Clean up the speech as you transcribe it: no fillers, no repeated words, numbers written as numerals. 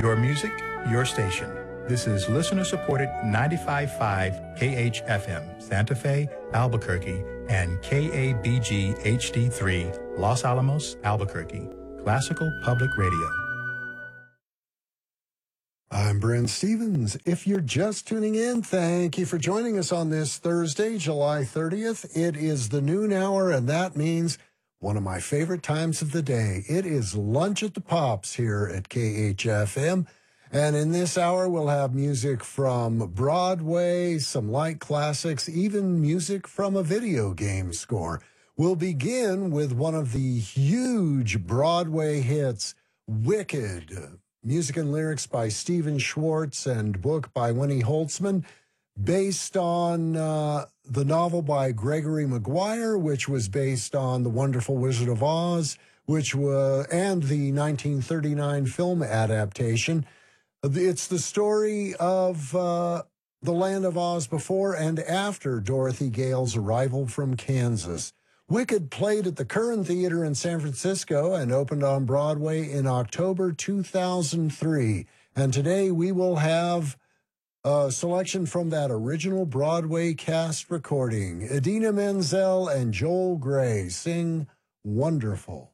Your music, your station. This is listener-supported 95.5 KHFM, Santa Fe, Albuquerque, and KABG HD3, Los Alamos, Albuquerque. Classical Public Radio. I'm Brent Stevens. If you're just tuning in, thank you for joining us on this Thursday, July 30th. It is the noon hour, and that means one of my favorite times of the day. It is Lunch at the Pops here at KHFM. And in this hour, we'll have music from Broadway, some light classics, even music from a video game score. We'll begin with one of the huge Broadway hits, Wicked. Music and lyrics by Stephen Schwartz and book by Winnie Holtzman, based on the novel by Gregory Maguire, which was based on The Wonderful Wizard of Oz, and the 1939 film adaptation. It's the story of the Land of Oz before and after Dorothy Gale's arrival from Kansas. Wicked played at the Curran Theater in San Francisco and opened on Broadway in October 2003. And today we will have a selection from that original Broadway cast recording. Idina Menzel and Joel Grey sing Wonderful.